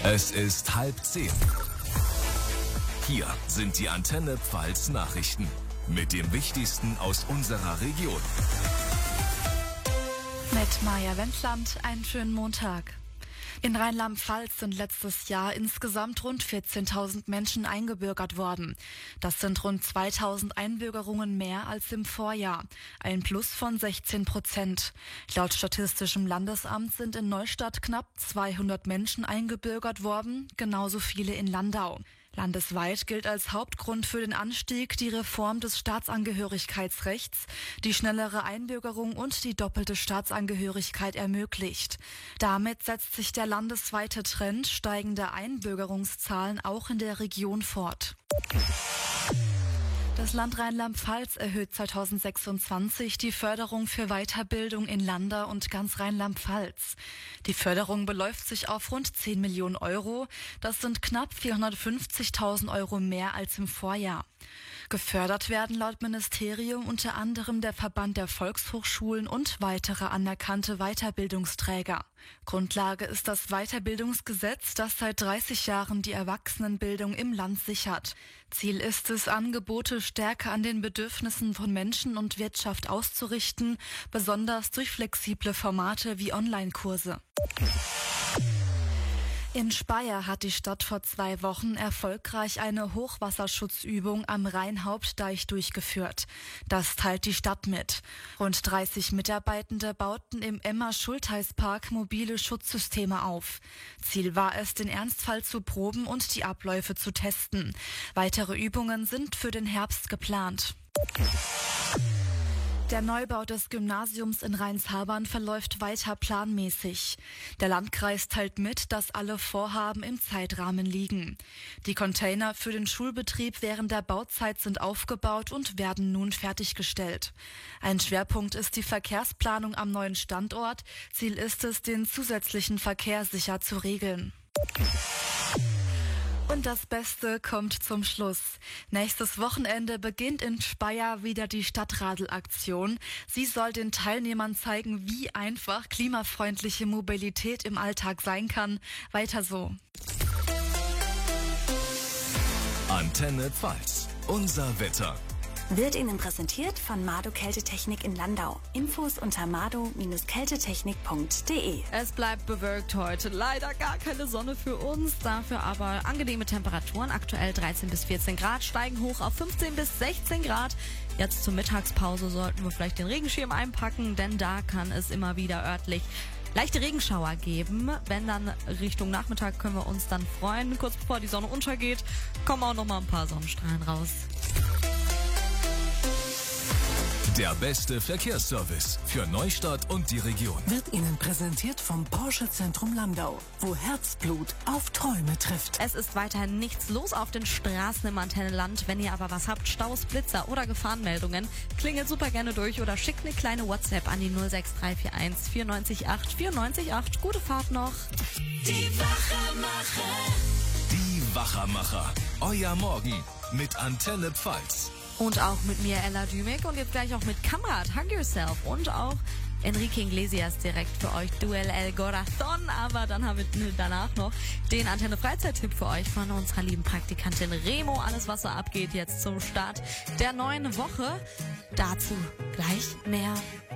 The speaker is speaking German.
Es ist 9:30. Hier sind die Antenne Pfalz Nachrichten mit dem Wichtigsten aus unserer Region. Mit Maja Wendland, einen schönen Montag. In Rheinland-Pfalz sind letztes Jahr insgesamt rund 14.000 Menschen eingebürgert worden. Das sind rund 2.000 Einbürgerungen mehr als im Vorjahr. Ein Plus von 16%. Laut Statistischem Landesamt sind in Neustadt knapp 200 Menschen eingebürgert worden, genauso viele in Landau. Landesweit gilt als Hauptgrund für den Anstieg die Reform des Staatsangehörigkeitsrechts, die schnellere Einbürgerung und die doppelte Staatsangehörigkeit ermöglicht. Damit setzt sich der landesweite Trend steigender Einbürgerungszahlen auch in der Region fort. Das Land Rheinland-Pfalz erhöht 2026 die Förderung für Weiterbildung in Landau und ganz Rheinland-Pfalz. Die Förderung beläuft sich auf rund 10 Millionen Euro. Das sind knapp 450.000 Euro mehr als im Vorjahr. Gefördert werden laut Ministerium unter anderem der Verband der Volkshochschulen und weitere anerkannte Weiterbildungsträger. Grundlage ist das Weiterbildungsgesetz, das seit 30 Jahren die Erwachsenenbildung im Land sichert. Ziel ist es, Angebote stärker an den Bedürfnissen von Menschen und Wirtschaft auszurichten, besonders durch flexible Formate wie Online-Kurse. In Speyer hat die Stadt vor 2 Wochen erfolgreich eine Hochwasserschutzübung am Rhein-Hauptdeich durchgeführt. Das teilt die Stadt mit. Rund 30 Mitarbeitende bauten im Emma-Schultheiß-Park mobile Schutzsysteme auf. Ziel war es, den Ernstfall zu proben und die Abläufe zu testen. Weitere Übungen sind für den Herbst geplant. Der Neubau des Gymnasiums in Rheinshabern verläuft weiter planmäßig. Der Landkreis teilt mit, dass alle Vorhaben im Zeitrahmen liegen. Die Container für den Schulbetrieb während der Bauzeit sind aufgebaut und werden nun fertiggestellt. Ein Schwerpunkt ist die Verkehrsplanung am neuen Standort. Ziel ist es, den zusätzlichen Verkehr sicher zu regeln. Und das Beste kommt zum Schluss. Nächstes Wochenende beginnt in Speyer wieder die Stadtradl-Aktion. Sie soll den Teilnehmern zeigen, wie einfach klimafreundliche Mobilität im Alltag sein kann. Weiter so. Antenne Pfalz, unser Wetter. Wird Ihnen präsentiert von Mado Kältetechnik in Landau. Infos unter mado-kältetechnik.de. Es bleibt bewölkt heute. Leider gar keine Sonne für uns. Dafür aber angenehme Temperaturen. Aktuell 13 bis 14 Grad. Steigen hoch auf 15 bis 16 Grad. Jetzt zur Mittagspause sollten wir vielleicht den Regenschirm einpacken, denn da kann es immer wieder örtlich leichte Regenschauer geben. Wenn dann Richtung Nachmittag können wir uns dann freuen. Kurz bevor die Sonne untergeht, kommen auch noch mal ein paar Sonnenstrahlen raus. Der beste Verkehrsservice für Neustadt und die Region. Wird Ihnen präsentiert vom Porsche Zentrum Landau, wo Herzblut auf Träume trifft. Es ist weiterhin nichts los auf den Straßen im Antennenland. Wenn ihr aber was habt, Staus, Blitzer oder Gefahrenmeldungen, klingelt super gerne durch oder schickt eine kleine WhatsApp an die 06341 948 948. Gute Fahrt noch. Die Wachermacher. Die Wachermacher. Euer Morgen mit Antenne Pfalz. Und auch mit mir, Ella Dümig. Und jetzt gleich auch mit Kamrat, Hug Yourself. Und auch Enrique Iglesias direkt für euch, Duel El Corazon. Aber dann haben wir danach noch den Antenne-Freizeit-Tipp für euch von unserer lieben Praktikantin Remo. Alles, was so abgeht jetzt zum Start der neuen Woche. Dazu gleich mehr.